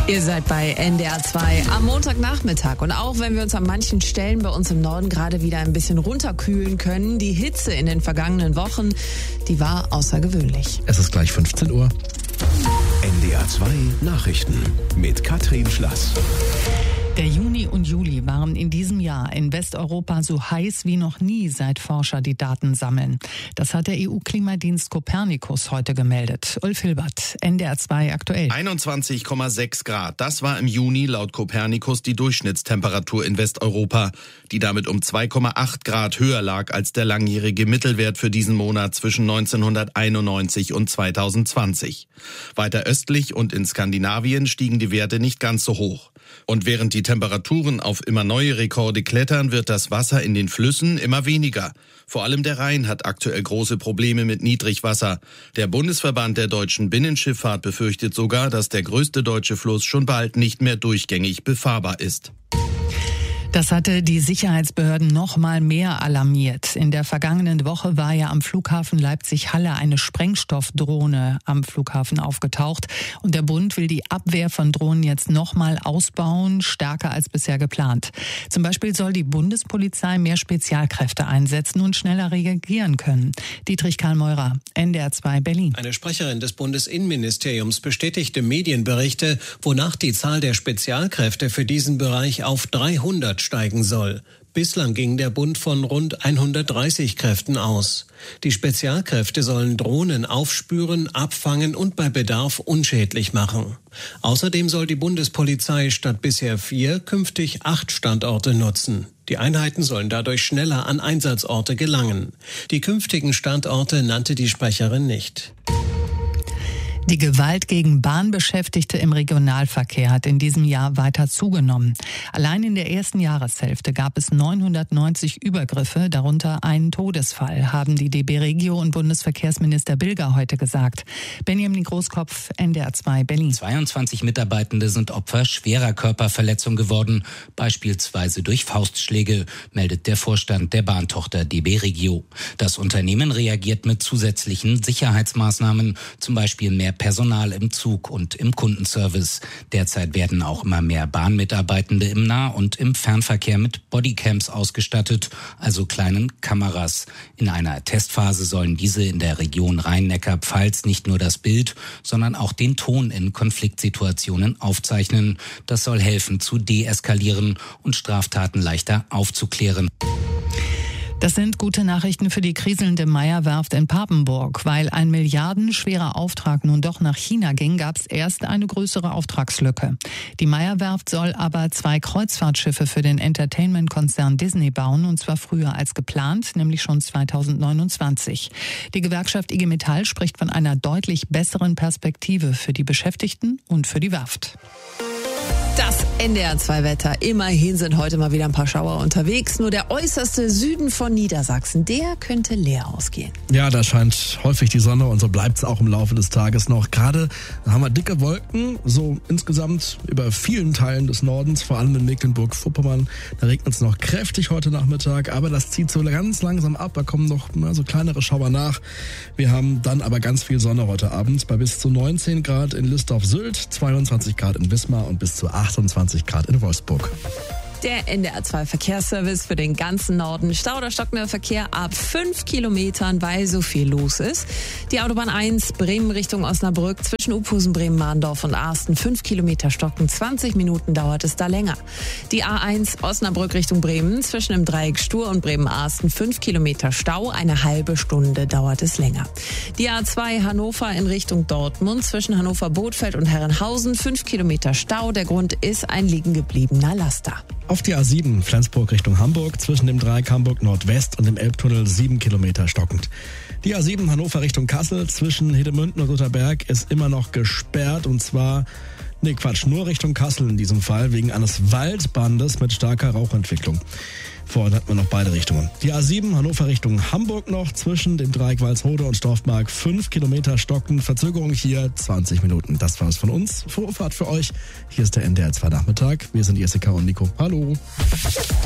Ihr seid bei NDR 2 am Montagnachmittag. Und auch wenn wir uns an manchen Stellen bei uns im Norden gerade wieder ein bisschen runterkühlen können, die Hitze in den vergangenen Wochen, die war außergewöhnlich. Es ist gleich 15 Uhr. NDR 2 Nachrichten mit Katrin Schlass. Der Juni und Juli waren in diesem Jahr in Westeuropa so heiß wie noch nie, seit Forscher die Daten sammeln. Das hat der EU-Klimadienst Copernicus heute gemeldet. Ulf Hilbert, NDR 2 aktuell. 21,6 Grad. Das war im Juni laut Copernicus die Durchschnittstemperatur in Westeuropa, die damit um 2,8 Grad höher lag als der langjährige Mittelwert für diesen Monat zwischen 1991 und 2020. Weiter östlich und in Skandinavien stiegen die Werte nicht ganz so hoch. Und während die Temperaturen auf immer neue Rekorde klettern, wird das Wasser in den Flüssen immer weniger. Vor allem der Rhein hat aktuell große Probleme mit Niedrigwasser. Der Bundesverband der deutschen Binnenschifffahrt befürchtet sogar, dass der größte deutsche Fluss schon bald nicht mehr durchgängig befahrbar ist. Das hatte die Sicherheitsbehörden noch mal mehr alarmiert. In der vergangenen Woche war ja am Flughafen Leipzig-Halle eine Sprengstoffdrohne am Flughafen aufgetaucht. Und der Bund will die Abwehr von Drohnen jetzt noch mal ausbauen, stärker als bisher geplant. Zum Beispiel soll die Bundespolizei mehr Spezialkräfte einsetzen und schneller reagieren können. Dietrich Karl-Meurer, NDR 2 Berlin. Eine Sprecherin des Bundesinnenministeriums bestätigte Medienberichte, wonach die Zahl der Spezialkräfte für diesen Bereich auf 300 steigen soll. Bislang ging der Bund von rund 130 Kräften aus. Die Spezialkräfte sollen Drohnen aufspüren, abfangen und bei Bedarf unschädlich machen. Außerdem soll die Bundespolizei statt bisher 4 künftig 8 Standorte nutzen. Die Einheiten sollen dadurch schneller an Einsatzorte gelangen. Die künftigen Standorte nannte die Sprecherin nicht. Die Gewalt gegen Bahnbeschäftigte im Regionalverkehr hat in diesem Jahr weiter zugenommen. Allein in der ersten Jahreshälfte gab es 990 Übergriffe, darunter einen Todesfall, haben die DB Regio und Bundesverkehrsminister Bilger heute gesagt. Benjamin Großkopf, NDR 2 Berlin. 22 Mitarbeitende sind Opfer schwerer Körperverletzung geworden, beispielsweise durch Faustschläge, meldet der Vorstand der Bahntochter DB Regio. Das Unternehmen reagiert mit zusätzlichen Sicherheitsmaßnahmen, zum Beispiel mehr Personal im Zug und im Kundenservice. Derzeit werden auch immer mehr Bahnmitarbeitende im Nah- und im Fernverkehr mit Bodycams ausgestattet, also kleinen Kameras. In einer Testphase sollen diese in der Region Rhein-Neckar-Pfalz nicht nur das Bild, sondern auch den Ton in Konfliktsituationen aufzeichnen. Das soll helfen zu deeskalieren und Straftaten leichter aufzuklären. Das sind gute Nachrichten für die kriselnde Meyer-Werft in Papenburg. Weil ein milliardenschwerer Auftrag nun doch nach China ging, gab es erst eine größere Auftragslücke. Die Meyer-Werft soll aber 2 Kreuzfahrtschiffe für den Entertainment-Konzern Disney bauen, und zwar früher als geplant, nämlich schon 2029. Die Gewerkschaft IG Metall spricht von einer deutlich besseren Perspektive für die Beschäftigten und für die Werft. Das NDR 2 Wetter. Immerhin sind heute mal wieder ein paar Schauer unterwegs. Nur der äußerste Süden von Niedersachsen, der könnte leer ausgehen. Ja, da scheint häufig die Sonne und so bleibt es auch im Laufe des Tages noch. Gerade haben wir dicke Wolken, so insgesamt über vielen Teilen des Nordens, vor allem in Mecklenburg-Vorpommern. Da regnet es noch kräftig heute Nachmittag, aber das zieht so ganz langsam ab. Da kommen noch so kleinere Schauer nach. Wir haben dann aber ganz viel Sonne heute Abend bei bis zu 19 Grad in List-auf-Sylt, 22 Grad in Wismar und bis zu 28 Grad in Wolfsburg. Der NDR 2 Verkehrsservice für den ganzen Norden. Stau oder stockender Verkehr ab 5 Kilometern, weil so viel los ist. Die Autobahn 1 Bremen Richtung Osnabrück zwischen Uphusen, Bremen, Mahndorf und Arsten 5 Kilometer stocken. 20 Minuten dauert es da länger. Die A1 Osnabrück Richtung Bremen zwischen dem Dreieck Stur und Bremen-Arsten 5 Kilometer Stau. Eine halbe Stunde dauert es länger. Die A2 Hannover in Richtung Dortmund zwischen Hannover-Bothfeld und Herrenhausen 5 Kilometer Stau. Der Grund ist ein liegen gebliebener Laster. Auf die A7 Flensburg Richtung Hamburg zwischen dem Dreieck Hamburg Nordwest und dem Elbtunnel 7 Kilometer stockend. Die A7 Hannover Richtung Kassel zwischen Hedemünden und Rotterberg ist immer noch gesperrt, und zwar nur Richtung Kassel in diesem Fall, wegen eines Waldbrandes mit starker Rauchentwicklung. Vorhin hatten wir noch beide Richtungen. Die A7 Hannover Richtung Hamburg noch zwischen dem Dreieck Walsrode und Dorfmark 5 Kilometer stocken. Verzögerung hier 20 Minuten. Das war's von uns. Vorfahrt für euch. Hier ist der NDR 2 Nachmittag. Wir sind Jessica und Nico. Hallo.